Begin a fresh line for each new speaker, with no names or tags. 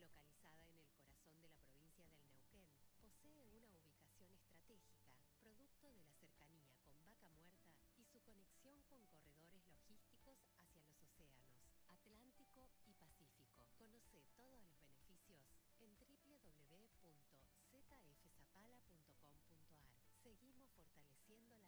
Localizada en el corazón de la provincia del Neuquén, posee una ubicación estratégica, producto de la cercanía con Vaca Muerta y su conexión con corredores logísticos hacia los océanos Atlántico y Pacífico. Conoce todos los beneficios en www.zfzapala.com.ar. Seguimos fortaleciendo la